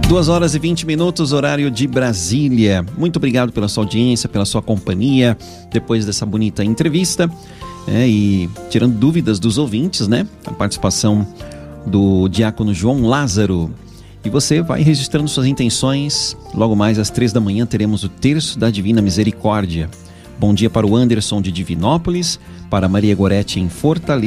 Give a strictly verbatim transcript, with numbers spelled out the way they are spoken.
duas horas e vinte minutos, horário de Brasília. Muito obrigado pela sua audiência, pela sua companhia, depois dessa bonita entrevista. É, e tirando dúvidas dos ouvintes, né? A participação do diácono João Lázaro. E você vai registrando suas intenções. Logo mais às três da manhã teremos o Terço da Divina Misericórdia. Bom dia para o Anderson de Divinópolis, para Maria Goretti em Fortaleza.